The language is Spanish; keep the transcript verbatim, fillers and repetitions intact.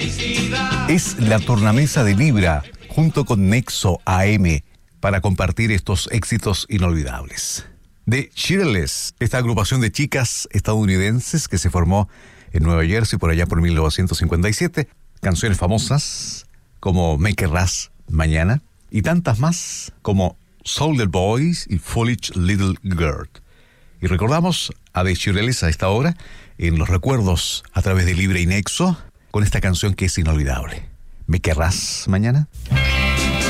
Es la tornamesa de Libra, junto con Nexo A M, para compartir estos éxitos inolvidables. The Shirelles, esta agrupación de chicas estadounidenses que se formó en Nueva Jersey por allá por mil novecientos cincuenta y siete, canciones famosas como Me Querrás Mañana y tantas más como Soldier Boys y Foolish Little Girl. Y recordamos a The Shirelles a esta hora en los recuerdos a través de Libre y Nexo con esta canción que es inolvidable. ¿Me querrás mañana?